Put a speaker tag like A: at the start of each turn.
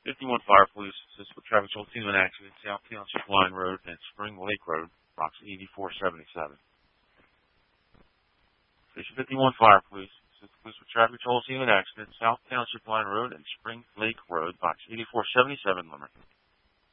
A: 51 Fire Police assist with traffic control team in accident, South Township Line Road and Spring Lake Road, box 8477. Station 51 Fire Police assist police with traffic control team in accident, South Township Line Road and Spring Lake Road, box 8477, Limerick.